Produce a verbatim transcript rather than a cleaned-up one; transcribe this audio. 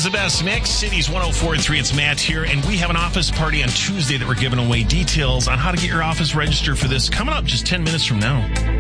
the best mix. Cities one oh four point three. It's Matt here, and we have an office party on Tuesday that we're giving away. Details on how to get your office registered for this coming up just ten minutes from now.